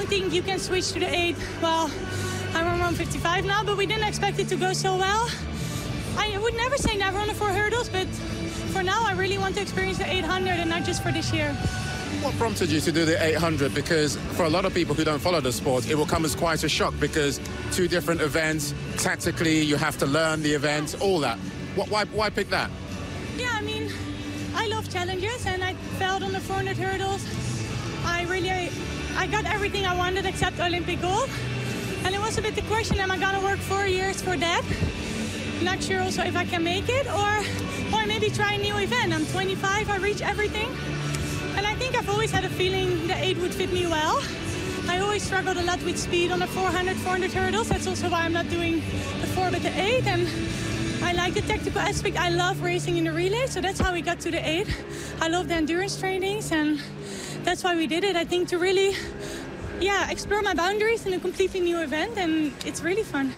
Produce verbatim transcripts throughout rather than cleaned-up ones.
think you can switch to the eight. Well, I'm on one fifty-five now, but we didn't expect it to go so well. I would never say never on the four hurdles, but for now I really want to experience the eight hundred and not just for this year. What prompted you to do the eight hundred? Because for a lot of people who don't follow the sport, it will come as quite a shock because two different events, tactically you have to learn the event, all that. What, why, why pick that? Yeah, I mean, I love challenges and I failed on the four hundred hurdles. I really, I got everything I wanted except Olympic gold. And it was a bit the question, am I gonna work four years for that? Not sure also if I can make it, or, or maybe try a new event. I'm twenty-five, I reach everything. And I think I've always had a feeling the eight would fit me well. I always struggled a lot with speed on the four hundred, four hundred hurdles. That's also why I'm not doing the four but the eight. And I like the tactical aspect. I love racing in the relay, so that's how we got to the eight. I love the endurance trainings, and that's why we did it. I think to really, yeah, explore my boundaries in a completely new event, and it's really fun.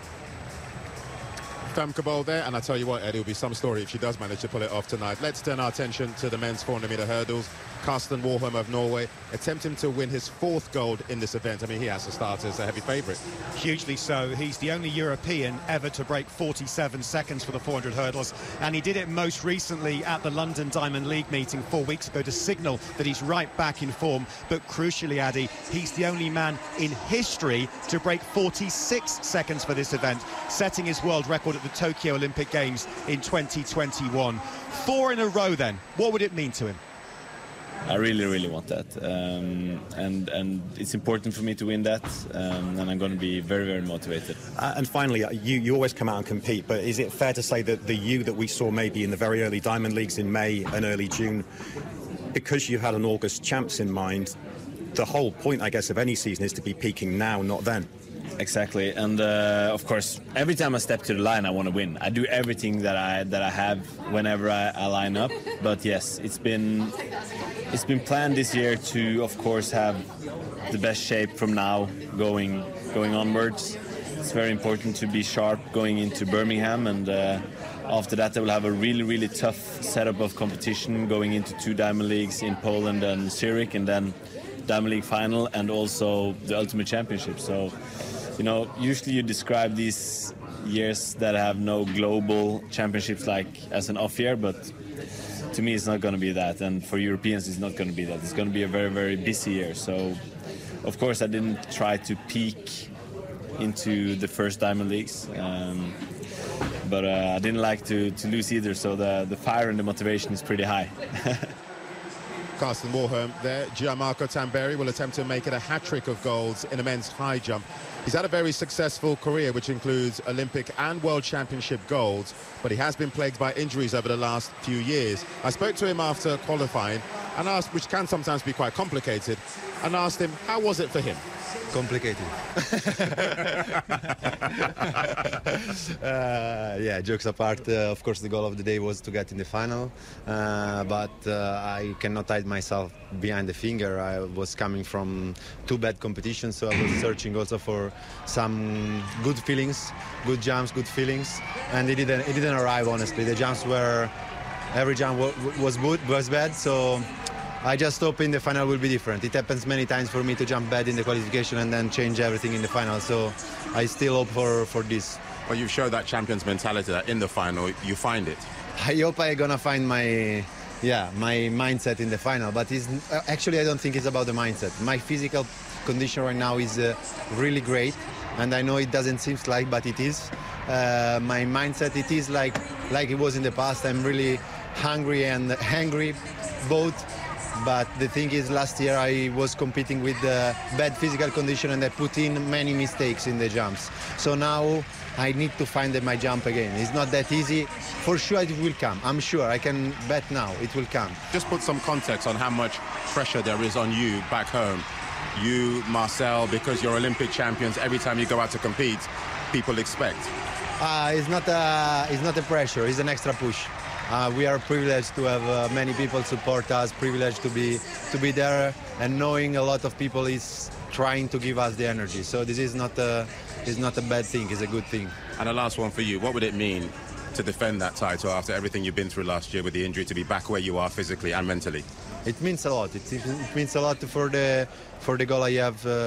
Femke Bol there, and I tell you what, Eddie, will be some story if she does manage to pull it off tonight. Let's turn our attention to the men's four hundred meter hurdles. Karsten Warholm of Norway attempting to win his fourth gold in this event. I mean, he has to start as a heavy favourite. Hugely so. He's the only European ever to break forty-seven seconds for the four hundred hurdles, and he did it most recently at the London Diamond League meeting four weeks ago to signal that he's right back in form. But crucially, Addy, he's the only man in history to break forty-six seconds for this event, setting his world record at the Tokyo Olympic Games in twenty twenty-one. Four in a row then. What would it mean to him? I really, really want that, um, and and it's important for me to win that, um, and I'm going to be very, very motivated. Uh, and finally, you you always come out and compete, but is it fair to say that the you that we saw maybe in the very early Diamond Leagues in May and early June, because you had an August champs in mind, the whole point, I guess, of any season is to be peaking now, not then? Exactly, and uh, of course, every time I step to the line, I want to win. I do everything that I that I have whenever I, I line up. But yes, it's been it's been planned this year to, of course, have the best shape from now going going onwards. It's very important to be sharp going into Birmingham, and uh, after that, I will have a really, really tough setup of competition going into two Diamond Leagues in Poland and Zurich, and then Diamond League final, and also the Ultimate Championship. So. You know, usually you describe these years that have no global championships like as an off year, but to me it's not going to be that, and for Europeans it's not going to be that. It's going to be a very, very busy year. So, of course, I didn't try to peak into the first Diamond Leagues, um, but uh, I didn't like to, to lose either, so the, the fire and the motivation is pretty high. Karsten Warholm there. Gianmarco Tamberi will attempt to make it a hat-trick of golds in a men's high jump. He's had a very successful career, which includes Olympic and World Championship golds, but he has been plagued by injuries over the last few years. I spoke to him after qualifying and asked, which can sometimes be quite complicated, and asked him, how was it for him? Complicated. uh, yeah, jokes apart, uh, of course the goal of the day was to get in the final, uh, but uh, I cannot hide myself behind the finger. I was coming from two bad competitions, so I was searching also for some good feelings, good jumps, good feelings, and it didn't, it didn't arrive, honestly. The jumps were, every jump was good, was bad, so I just hope in the final will be different. It happens many times for me to jump bad in the qualification and then change everything in the final, so I still hope for, for this. Well, you've showed that champion's mentality that in the final you find it. I hope I'm gonna find my, yeah, my mindset in the final, but it's, actually I don't think it's about the mindset. My physical condition right now is uh, really great, and I know it doesn't seem like, but it is. Uh, my mindset, it is like, like it was in the past. I'm really hungry and angry both. But the thing is, last year I was competing with uh, bad physical condition and I put in many mistakes in the jumps. So now I need to find my jump again. It's not that easy. For sure it will come. I'm sure. I can bet now it will come. Just put some context on how much pressure there is on you back home. You, Marcel, because you're Olympic champions, every time you go out to compete, people expect. Uh, it's not a, it's not a pressure. It's an extra push. Uh, we are privileged to have uh, many people support us, privileged to be to be there, and knowing a lot of people is trying to give us the energy. So this is not a is not a bad thing. It's a good thing. And the last one for you: what would it mean to defend that title after everything you've been through last year with the injury, to be back where you are physically and mentally? It means a lot. It, it means a lot for the for the goal I have. Uh,